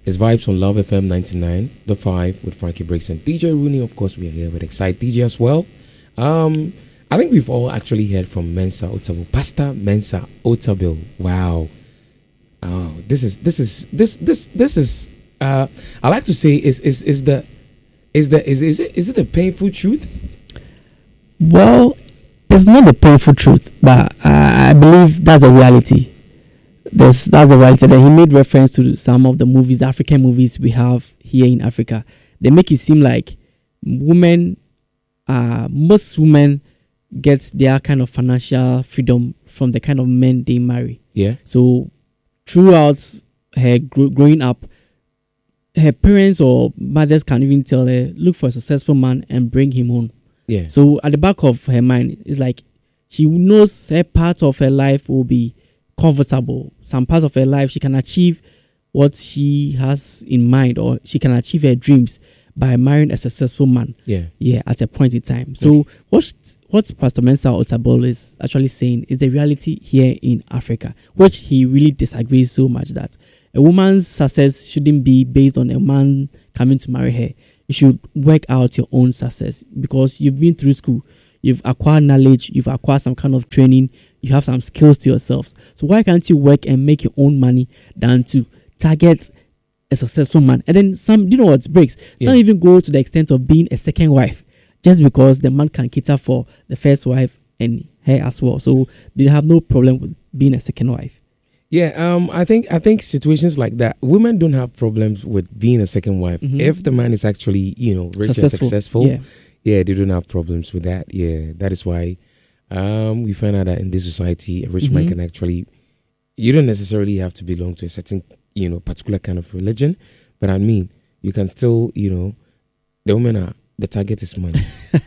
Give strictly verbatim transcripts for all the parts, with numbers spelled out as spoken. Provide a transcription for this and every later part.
It's Vibes on Love F M ninety-nine, the five with Frankie Briggs and D J Rooney. Of course, we are here with Excite D J as well. Um, I think we've all actually heard from Mensa Otabil, Pastor Mensa Otabil. Wow. Oh, this is this is this this this is. Uh, I like to say is is is the is the is is it is it a painful truth? Well, it's not the painful truth, but uh, I believe that's a reality. There's, that's the reality. That he made reference to some of the movies, the African movies we have here in Africa. They make it seem like women, uh, most women get their kind of financial freedom from the kind of men they marry. Yeah. So throughout her gro- growing up, her parents or mothers can even tell her, look for a successful man and bring him home. Yeah. So at the back of her mind, it's like she knows her part of her life will be comfortable. Some parts of her life she can achieve what she has in mind, or she can achieve her dreams by marrying a successful man. Yeah. Yeah, at a point in time. So okay. what what Pastor Mensa Otabil is actually saying is the reality here in Africa, which he really disagrees so much that a woman's success shouldn't be based on a man coming to marry her. You should work out your own success because you've been through school, you've acquired knowledge, you've acquired some kind of training, you have some skills to yourselves. So why can't you work and make your own money than to target a successful man? And then some, you know what breaks? Some yeah. even go to the extent of being a second wife just because the man can cater for the first wife and her as well. So they have no problem with being a second wife. Yeah, um, I think I think situations like that, women don't have problems with being a second wife. Mm-hmm. If the man is actually, you know, rich successful. and successful, yeah. yeah, they don't have problems with that. Yeah, that is why um, we find out that in this society, a rich mm-hmm. man can actually, you don't necessarily have to belong to a certain, you know, particular kind of religion, but I mean, you can still, you know, the women are, the target is money.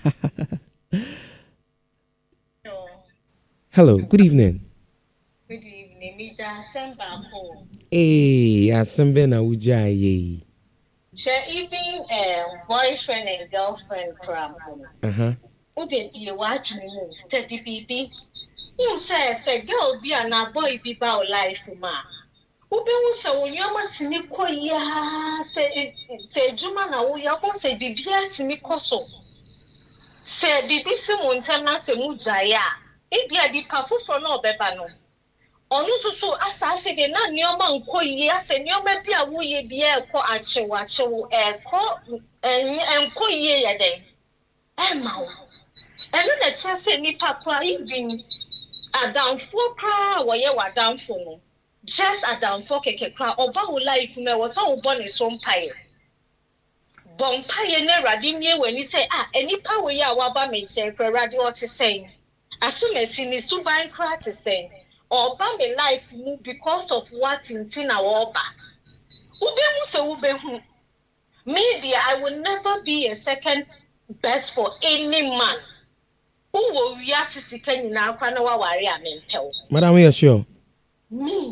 Hello, good evening. Good evening. Hey, asembe na ujaye. She even um, boyfriend and girlfriend crap. Uh-huh. Who did you watch me steady baby? Who says a girl be an a boy be about life ma? Who be who say when you're much in ya say say Juma na we are say Bibia to me coso. Say Bibi Simon Tana se mujaya. If you are the pafu for no bebano. Onu susu asa afege na nioma nko yi ase nioma bi a wo ye bi e ko achewa achewo e ko enko yi ye den e ma wo enu na chefe ni papa even adamfo kra wo ye wadamfo no just adamfo keke kra oba wo life me wo so wo bone so mpaye bon paye na radi mie wani say ah enipa wo ye a wa ba me che fra radi o te say asumesi ni suban kra te say or bambi life move because of what in Tina Waba. Ube se ube hu. Media, I will never be a second best for any man. Who will we assist the Kenyan now? Kwanawa warrior men tell. Madam, we are sure. Me.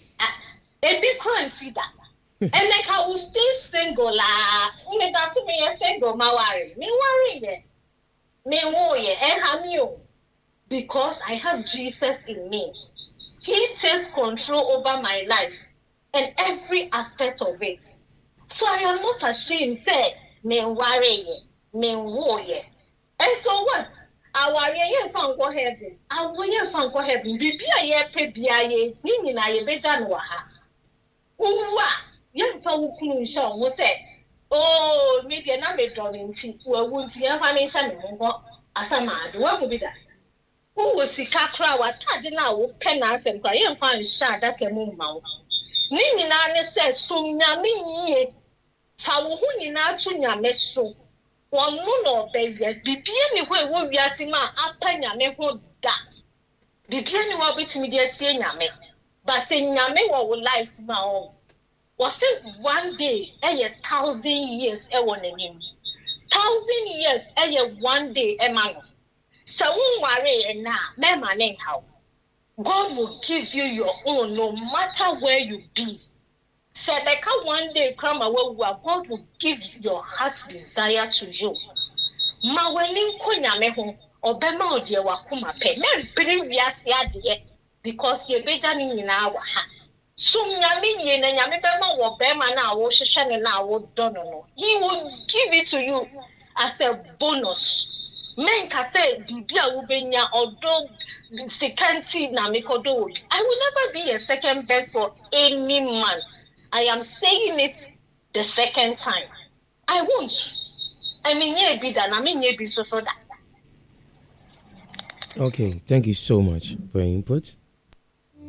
A big crime see that. And like I will stay single la. Me that's me a single ma worry. Me worry ye. Me worry and have you. Because I have Jesus in me. He takes control over my life and every aspect of it. So I am not ashamed. Say, me worry, me worry. And so what? I worry ye fan go heaven. I worry ye fan go heaven. Bibi ye pe bia ye. Nini na ye beja no ha. Uwa ye fa wukunu nsha wo say. Oh, me de na me drawing ti. Wo wunti ye fa me sha me ngo asama adu. What could be that? Who was the cacra? What did now penance and cry and find shot that can move mouth? Nini Nana says, so Yami ye. Fowl who in our tunya meso. One moon or baby, be anywhere where we are seeing my upper Yame hold that. Be anywhere with me, dear saying Yame. But saying Yame will life my own. Was it one day, a thousand years, a one name? Thousand years, a one day, a man. So won't worry and now, Mama how God will give you your own no matter where you be. Sebeka one day come away where God will give your heart's desire to you. Ma weni konya me ho obema odie wakuma pe. Me bring wiase ade because ye beja ni nyina wa ha. So nyame ye na nyame bema wo bema na wo hwehwe ne na wo do no no. He will give it to you as a bonus. Men ka say bibia wo benya odo sekanti na mekodo. I will never be a second best for any man. I am saying it the second time. I won't. I mean, yeah, be that. I mean, yeah, be so so that. Okay, thank you so much for your input.